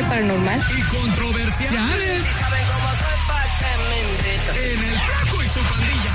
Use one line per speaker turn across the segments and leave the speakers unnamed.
paranormal
y controversiales en el Caco y su pandilla.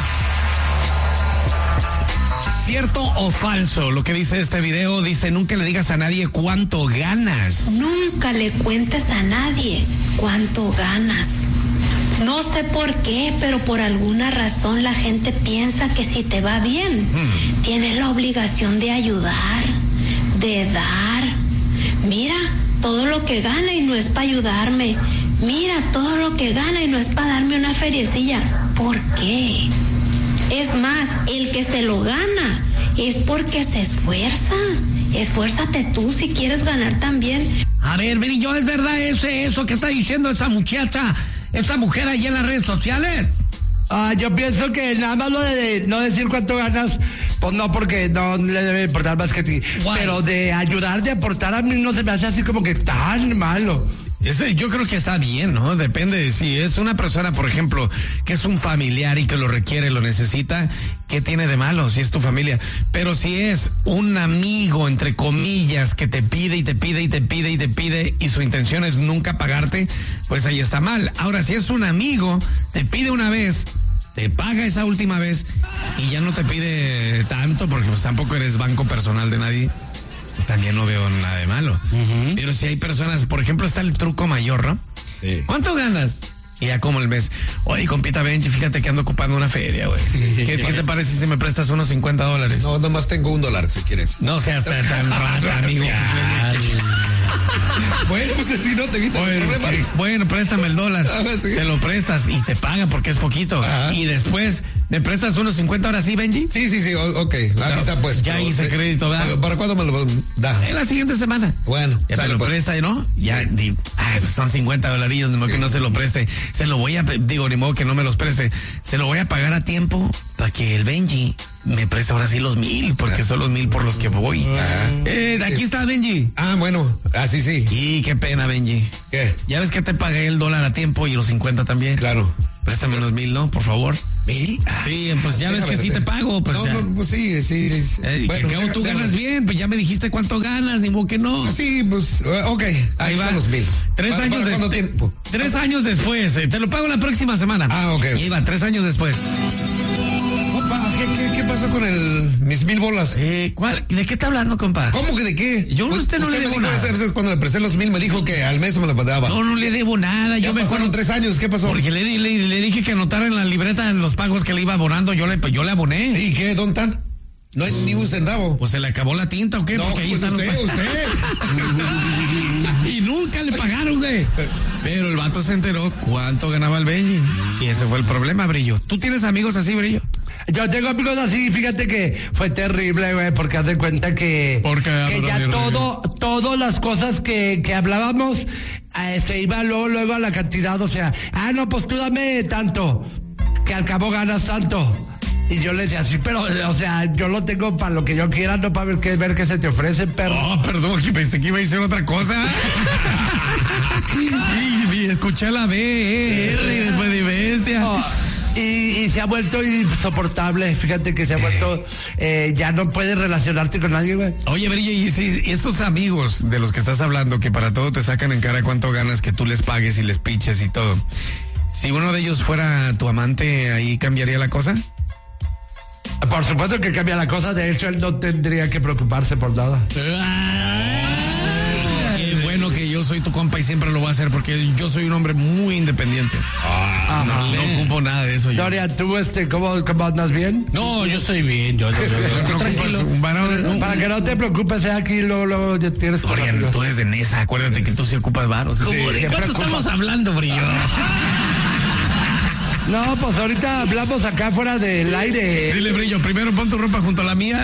¿Cierto o falso lo que dice este video? Dice, nunca le digas a nadie cuánto ganas.
Nunca le cuentes a nadie cuánto ganas. No sé por qué, pero por alguna razón la gente piensa que si te va bien, tienes la obligación de ayudar, de dar. Mira, todo lo que gana y no es para ayudarme. Mira, todo lo que gana y no es para darme una feriecilla. ¿Por qué? Es más, el que se lo gana es porque se esfuerza. Esfuérzate tú si quieres ganar también.
A ver, Brillo, ¿es verdad eso que está diciendo esa muchacha, esa mujer ahí en las redes sociales?
Yo pienso que nada más lo de no decir cuánto ganas, pues no, porque no le debe importar más que a ti.
Guay.
Pero de ayudar, de aportar, a mí no se me hace así como que tan malo.
Yo creo que está bien, ¿no? Depende de si es una persona, por ejemplo, que es un familiar y que lo requiere, lo necesita, ¿qué tiene de malo si es tu familia? Pero si es un amigo, entre comillas, que te pide y te pide y te pide y te pide y su intención es nunca pagarte, pues ahí está mal. Ahora, si es un amigo, te pide una vez, te paga esa última vez y ya no te pide tanto porque pues tampoco eres banco personal de nadie, pues también no veo nada de malo. Pero si hay personas, por ejemplo, está el truco mayor, ¿no?
Sí.
¿Cuánto ganas? Y ya como el mes, oye, compita Benji, fíjate que ando ocupando una feria, güey. ¿Qué te parece si me prestas unos $50?
No, nomás tengo $1 si quieres.
No seas tan rata, amigo.
Bueno, pues así no te evitas el problema.
Bueno, préstame el $1.
Sí.
Te lo prestas y te pagan porque es poquito.
Ajá.
Y después, ¿me prestas unos 50 ahora sí, Benji?
Sí, ok. Aquí está pues.
Ya hice crédito, ¿verdad?
¿Para cuándo me lo da?
En la siguiente semana.
Bueno,
ya te
sale,
lo
pues.
presta, ¿no? Ya, pues son $50, ni modo que no se lo preste. Se lo voy a, ni modo que no me los preste. Se lo voy a pagar a tiempo para que el Benji me preste ahora sí los 1,000, porque son los 1,000 por los que voy. Aquí está Benji.
Bueno, así sí.
Y qué pena, Benji.
¿Qué?
Ya ves que te pagué el $1 a tiempo y los 50 también.
Claro.
Préstame unos 1,000, ¿no? Por favor.
¿1,000?
Sí, pues ya ves que sí te pago, pues ya.
No, pues sí.
Bueno, que tú ganas bien, pues ya me dijiste cuánto ganas, ni modo que no.
Sí, pues, ok. Ahí
va.
Están los 1,000.
3 años
¿Cuánto
después.
tiempo?
3 años después. Te lo pago la próxima semana.
Ok.
Y va, 3 años después.
Opa, ¿qué pasó con mis 1,000 bolas?
¿Cuál? ¿De qué está hablando, compa?
¿Cómo que de qué?
Yo a usted no le debo
me dijo,
nada.
cuando le presté los 1,000 me dijo que al mes me lo mandaba.
No le debo nada.
Ya pasaron 3 años, ¿qué pasó?
Porque le dije que anotara en la libreta los pagos que le iba abonando, yo le aboné.
¿Y qué? ¿Dónde están? No hay ni un centavo.
Pues se le acabó la tinta o qué,
No,
porque ahí
pues
están
usted.
Y nunca le pagaron, güey. Pero el vato se enteró cuánto ganaba el Benji. Y ese fue el problema, Brillo. ¿Tú tienes amigos así, Brillo?
Yo tengo amigos así, fíjate que fue terrible, güey, porque haz de cuenta que ya todas las cosas que hablábamos se iba luego a la cantidad, o sea, no, pues tú dame tanto, que al cabo ganas tanto. Y yo le decía, sí, pero, o sea, yo lo tengo para lo que yo quiera, no para ver qué se te ofrece, perro.
Oh, perdón, que pensé que iba a decir otra cosa. y escuché la B, después de bestia.
Oh. Y se ha vuelto insoportable, fíjate que se ha vuelto, ya no puedes relacionarte con nadie, güey.
Oye, Brillo, y si estos amigos de los que estás hablando, que para todo te sacan en cara cuánto ganas, que tú les pagues y les piches y todo, si uno de ellos fuera tu amante, ¿ahí cambiaría la cosa?
Por supuesto que cambia la cosa, de hecho él no tendría que preocuparse por nada.
Qué bueno que yo soy tu compa y siempre lo voy a hacer porque yo soy un hombre muy independiente. No ocupo nada de eso.
Dorian, ¿tú cómo andas bien?
No, yo estoy bien. Yo tranquilo.
Para que no te preocupes, aquí luego ya tienes.
Dorian, tú eres de Nesa, acuérdate que tú sí ocupas varos.
Sí,
¿De cuánto estamos hablando, Brillo?
No, pues ahorita hablamos acá fuera del aire.
Dile, Brillo, primero pon tu ropa junto a la mía.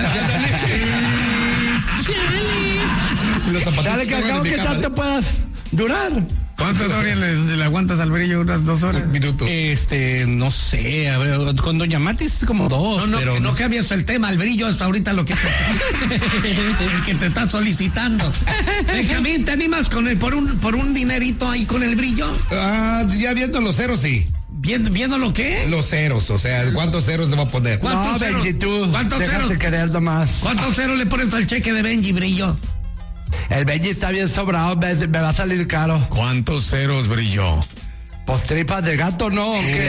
Dale, que acabo que tanto puedas durar.
¿Cuánto, Dorian, le aguantas al Brillo? ¿Unas 2 horas?
Un minuto.
No sé, a ver, con Doña Matis como 2.
No,
pero
que no cambias el tema, al Brillo hasta ahorita lo que el que te está solicitando. Benjamín, ¿te animas por un dinerito ahí con el Brillo?
Ya viendo los ceros, sí.
¿Viendo lo qué?
Los ceros, o sea, ¿cuántos ceros le va a poner?
¿Cuántos ceros?
Benji, tú
¿Cuántos
déjate
ceros?
querer nomás.
¿Cuántos ceros le pones al cheque de Benji, Brillo?
El Benji está bien sobrado, me va a salir caro.
¿Cuántos ceros brilló?
Pues tripas de gato, ¿no? ¿O qué?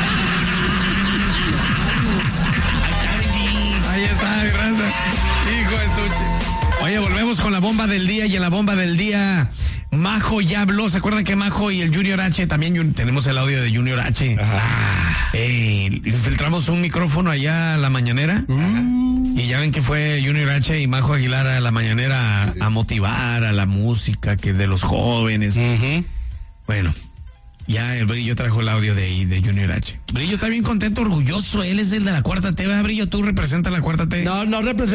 Ahí está, gracias. Hijo de Suchi. Oye, volvemos con la bomba del día, y en la bomba del día, Majo ya habló. ¿Se acuerdan que Majo y el Junior H, también tenemos el audio de Junior H? Filtramos un micrófono allá a la mañanera. Y ya ven que fue Junior H y Majo Aguilar a la mañanera a motivar a la música que de los jóvenes. Bueno, ya el Brillo trajo el audio de ahí, de Junior H. Brillo está bien contento, orgulloso. Él es el de la Cuarta T, ¿verdad, Brillo? ¿Tú representas la Cuarta T?
No represento.